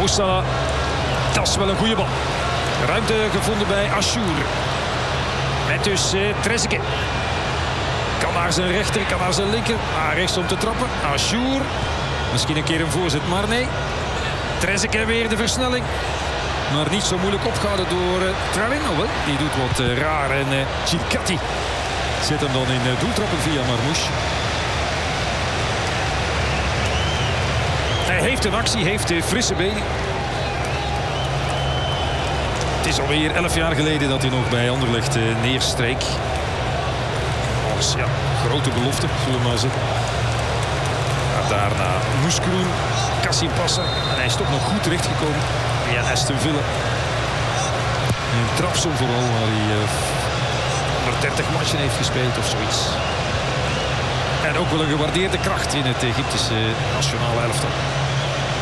Salah. Dat is wel een goede bal. Ruimte gevonden bij Achour. Met dus Trezeguet. Kan naar zijn rechter, kan naar zijn linker. Rechts om te trappen. Achour. Misschien een keer een voorzet, maar nee. Trezeguet weer de versnelling. Maar niet zo moeilijk opgehouden door Traoré. Die doet wat raar. En Chikati zit hem dan in doeltrappen via Marmouche. Hij heeft een actie, heeft frisse benen. Het is alweer 11 jaar geleden dat hij nog bij Anderlecht neerstreek. Als grote belofte, zullen we maar zeggen. Daarna Moeskroen, Kassim Passer. En hij is toch nog goed terechtgekomen via Aston Villa. Een trapsom vooral, waar hij 130 matchen heeft gespeeld of zoiets. En ook wel een gewaardeerde kracht in het Egyptische nationale elftal.